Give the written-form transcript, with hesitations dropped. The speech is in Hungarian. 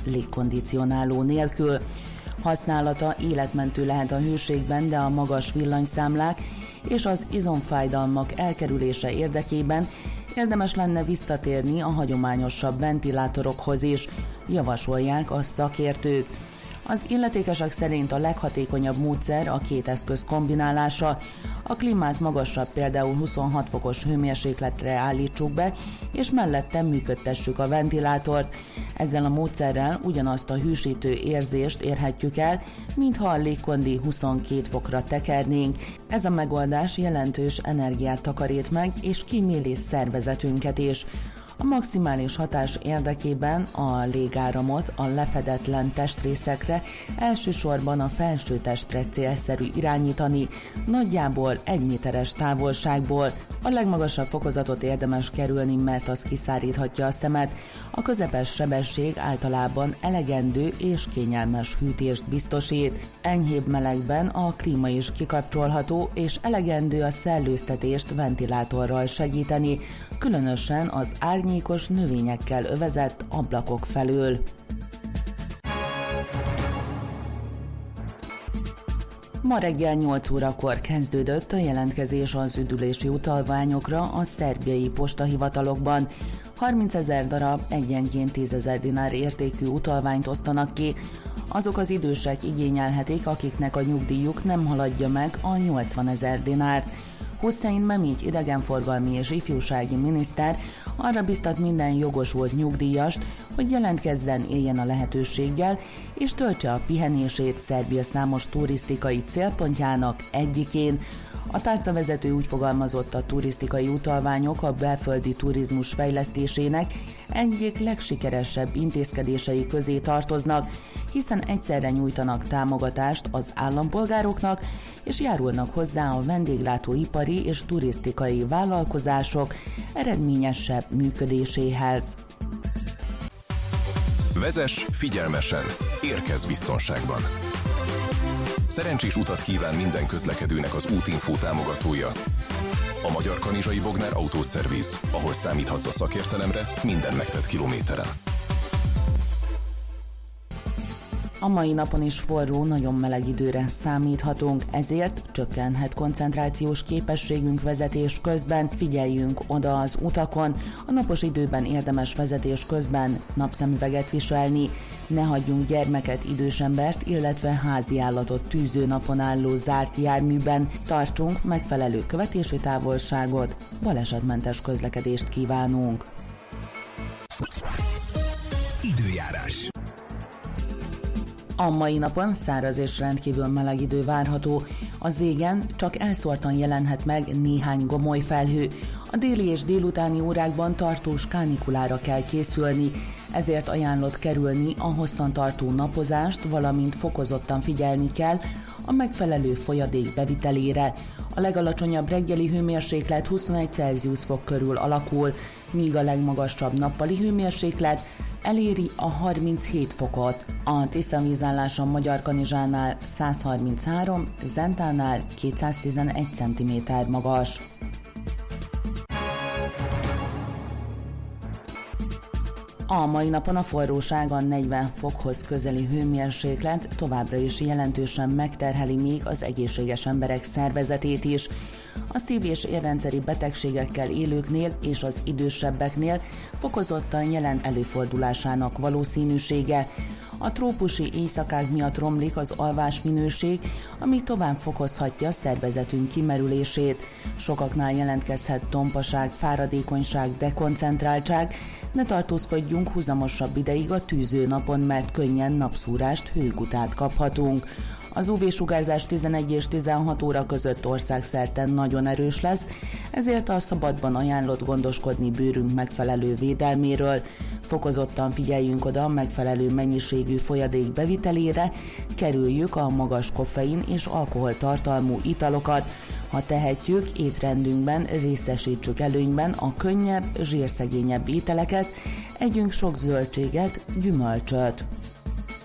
légkondicionáló nélkül. Használata életmentő lehet a hőségben, de a magas villanyszámlák és az izomfájdalmak elkerülése érdekében érdemes lenne visszatérni a hagyományosabb ventilátorokhoz is, javasolják a szakértők. Az illetékesek szerint a leghatékonyabb módszer a két eszköz kombinálása. A klímát magasabb, például 26 fokos hőmérsékletre állítsuk be, és mellette működtessük a ventilátort. Ezzel a módszerrel ugyanazt a hűsítő érzést érhetjük el, mintha a légkondi 22 fokra tekernénk. Ez a megoldás jelentős energiát takarít meg, és kíméli szervezetünket is. A maximális hatás érdekében a légáramot a lefedetlen testrészekre, elsősorban a felső testre célszerű irányítani, nagyjából 1 méteres távolságból. A legmagasabb fokozatot érdemes kerülni, mert az kiszáríthatja a szemet. A közepes sebesség általában elegendő és kényelmes hűtést biztosít. Enyhébb melegben a klíma is kikapcsolható, és elegendő a szellőztetést ventilátorral segíteni, különösen az árnyékos növényekkel övezett ablakok felől. Ma reggel 8 órakor kezdődött a jelentkezés az üdülési utalványokra a szerbiai postahivatalokban. 30 000 darab egyenként 10 000 dinár értékű utalványt osztanak ki. Azok az idősek igényelhetik, akiknek a nyugdíjuk nem haladja meg a 80 000 dinárt. Hussein Memić idegenforgalmi és ifjúsági miniszter arra biztat minden jogosult nyugdíjast, hogy jelentkezzen, éljen a lehetőséggel, és töltse a pihenését Szerbia számos turisztikai célpontjának egyikén. A tárcavezető úgy fogalmazott, a turisztikai utalványok a belföldi turizmus fejlesztésének egyik legsikeresebb intézkedései közé tartoznak, hiszen egyszerre nyújtanak támogatást az állampolgároknak, és járulnak hozzá a vendéglátóipari és turisztikai vállalkozások eredményesebb működéséhez. Vezess figyelmesen, érkezz biztonságban! Szerencsés utat kíván minden közlekedőnek az Útinfo támogatója. A Magyar Kanizsai Bognár Autószerviz, ahol számíthatsz a szakértelemre minden megtett kilométeren. A mai napon is forró, nagyon meleg időre számíthatunk, ezért csökkenhet koncentrációs képességünk vezetés közben, figyeljünk oda az utakon, a napos időben érdemes vezetés közben napszemüveget viselni, ne hagyjunk gyermeket, idősembert, illetve háziállatot tűzőnapon álló zárt járműben, tartsunk megfelelő követési távolságot, balesetmentes közlekedést kívánunk. Időjárás. A mai napon száraz és rendkívül meleg idő várható. Az égen csak elszórtan jelenhet meg néhány gomoly felhő. A déli és délutáni órákban tartós kánikulára kell készülni, ezért ajánlott kerülni a hosszantartó napozást, valamint fokozottan figyelni kell a megfelelő folyadék bevitelére. A legalacsonyabb reggeli hőmérséklet 21 Celsius fok körül alakul, míg a legmagasabb nappali hőmérséklet eléri a 37 fokot. A Tiszavízállás a Magyarkanizsánál 133, Zentánál 211 cm magas. A mai napon a forróság a 40 fokhoz közeli hőmérséklet továbbra is jelentősen megterheli még az egészséges emberek szervezetét is. A szív- és érrendszeri betegségekkel élőknél és az idősebbeknél fokozottan jelent előfordulásának valószínűsége. A trópusi éjszakák miatt romlik az alvásminőség, ami tovább fokozhatja szervezetünk kimerülését. Sokaknál jelentkezhet tompaság, fáradékonyság, dekoncentráltság. Ne tartózkodjunk húzamosabb ideig a tűzőnapon, mert könnyen napszúrást, hőgutát kaphatunk. Az UV-sugárzás 11 és 16 óra között országszerte nagyon erős lesz, ezért a szabadban ajánlott gondoskodni bőrünk megfelelő védelméről. Fokozottan figyeljünk oda a megfelelő mennyiségű folyadék bevitelére, kerüljük a magas koffein és alkoholtartalmú italokat. Ha tehetjük, étrendünkben részesítsük előnyben a könnyebb, zsírszegényebb ételeket, együnk sok zöldséget, gyümölcsöt.